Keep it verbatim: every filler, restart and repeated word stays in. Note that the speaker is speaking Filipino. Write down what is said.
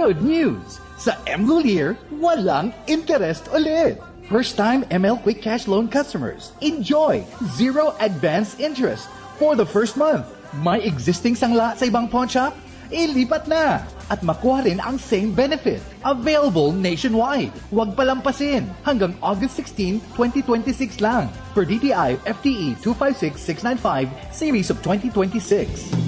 Good news! Sa M. Lulier, walang interest ulit. First-time M L Quick Cash Loan customers, enjoy zero advance interest for the first month. May existing sangla sa ibang pawn shop? Ilipat na at makuha rin ang same benefit. Available nationwide. Huwag palampasin. Hanggang August sixteenth, twenty twenty-six lang. Per D T I F T E two five six six nine five, Series of twenty twenty-six.